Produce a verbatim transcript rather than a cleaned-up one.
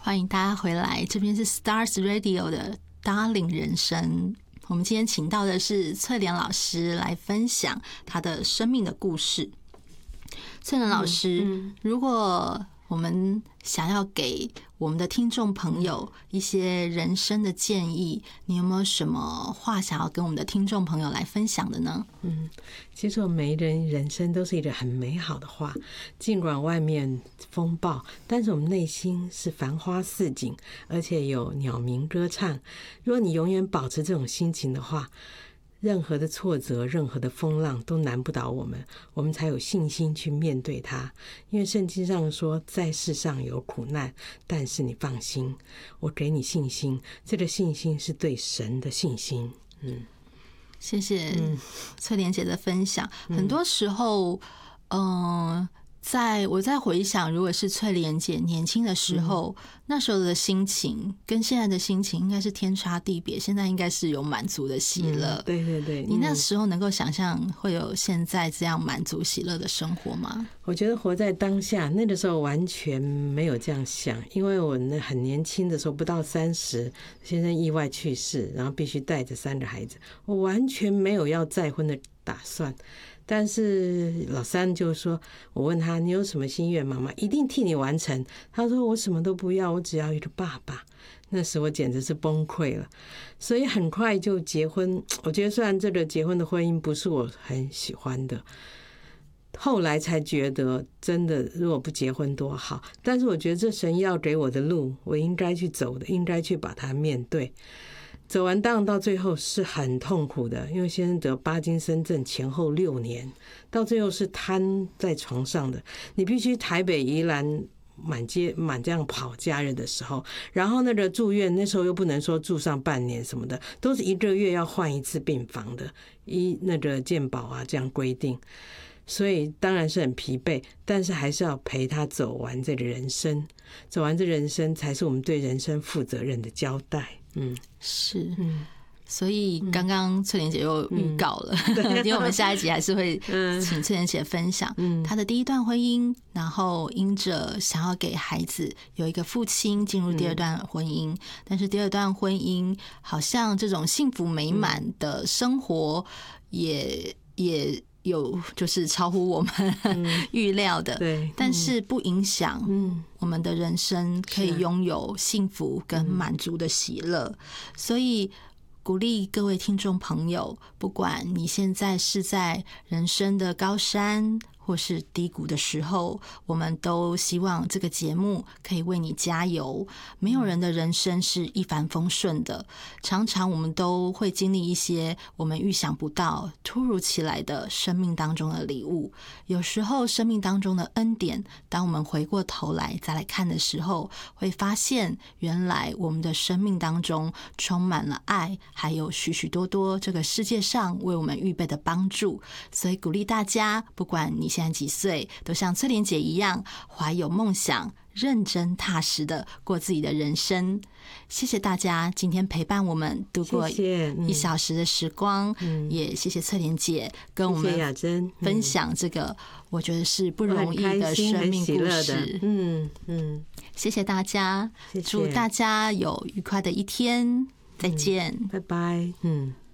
欢迎大家回来，这边是 Stars Radio 的 Darling 人生。我们今天请到的是翠莲老师来分享她的生命的故事。翠莲老师，嗯嗯、如果我们想要给我们的听众朋友一些人生的建议，你有没有什么话想要跟我们的听众朋友来分享的呢？ 嗯，其实我们每一人人生都是一个很美好的话，尽管外面风暴，但是我们内心是繁花似锦，而且有鸟鸣歌唱。如果你永远保持这种心情的话，任何的挫折，任何的风浪都难不倒我们，我们才有信心去面对它。因为圣经上说，在世上有苦难，但是你放心，我给你信心。这个信心是对神的信心。嗯， 谢谢翠莲姐的分享。嗯、很多时候，嗯、呃。在我在回想，如果是翠莲姐年轻的时候，嗯、那时候的心情跟现在的心情应该是天差地别。现在应该是有满足的喜乐， 嗯、对对对。 你那时候能够想象会有现在这样满足喜乐的生活吗？ 我觉得活在当下，那个时候完全没有这样想，因为我那很年轻的时候，不到三十，先生意外去世，然后必须带着三个孩子，我完全没有要再婚的打算。但是老三就说，我问他你有什么心愿，妈妈一定替你完成。他说我什么都不要，我只要一个爸爸。那时我简直是崩溃了，所以很快就结婚。我觉得虽然这个结婚的婚姻不是我很喜欢的，后来才觉得真的如果不结婚多好。但是我觉得这神要给我的路，我应该去走的，应该去把它面对。走完当然到最后是很痛苦的，因为先生得巴金森症前后六年，到最后是瘫在床上的。你必须台北宜兰满街满这样跑假日的时候，然后那个住院那时候又不能说住上半年什么的，都是一个月要换一次病房的，依那个健保啊这样规定。所以当然是很疲惫，但是还是要陪他走完这个人生，走完这人生才是我们对人生负责任的交代。嗯， 是，嗯，所以刚刚翠莲姐又预告了，嗯、因为我们下一集还是会请翠莲姐分享她的第一段婚姻，然后因着想要给孩子有一个父亲进入第二段婚姻，嗯、但是第二段婚姻好像这种幸福美满的生活也也。有就是超乎我们预料的， 对， 但是不影响我们的人生可以拥有幸福跟满足的喜乐，所以鼓励各位听众朋友，不管你现在是在人生的高山或是低谷的时候，我们都希望这个节目可以为你加油。没有人的人生是一帆风顺的，常常我们都会经历一些我们预想不到、突如其来的生命当中的礼物。有时候生命当中的恩典，当我们回过头来再来看的时候，会发现原来我们的生命当中充满了爱，还有许许多多这个世界上为我们预备的帮助。所以鼓励大家，不管你现在几岁，都像翠莲姐一样怀有梦想，认真踏实的过自己的人生。谢谢大家今天陪伴我们度过一小时的时光，谢谢、嗯、也谢谢翠莲姐跟我们分享这个我觉得是不容易的生命故事。嗯嗯，谢谢大家，谢谢，祝大家有愉快的一天，再见， 嗯、拜拜。嗯。